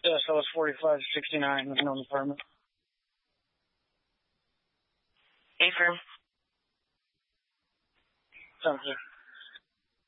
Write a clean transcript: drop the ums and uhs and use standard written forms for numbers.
SLS 4569 in the known apartment. Affirm. Sounds good.